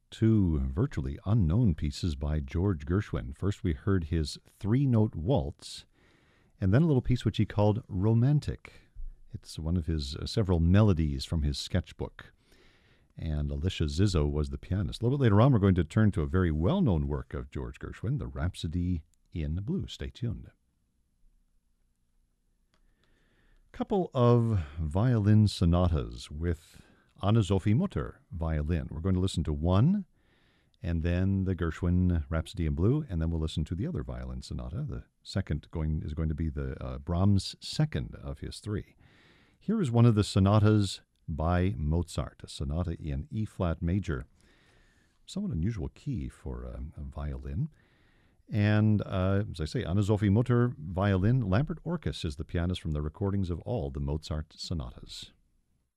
two virtually unknown pieces by George Gershwin. First, we heard his three-note waltz, and then a little piece which he called Romantic. It's one of his several melodies from his sketchbook. And Alicia Zizzo was the pianist. A little bit later on, we're going to turn to a very well-known work of George Gershwin, the Rhapsody in Blue. Stay tuned. Couple of violin sonatas with Anna-Sophie Mutter violin. We're going to listen to one, and then the Gershwin Rhapsody in Blue, and then we'll listen to the other violin sonata. The second is going to be the Brahms' second of his three. Here is one of the sonatas by Mozart, a sonata in E-flat major. Somewhat unusual key for a violin. And, as I say, Anna-Sophie Mutter violin. Lambert Orkus is the pianist from the recordings of all the Mozart sonatas.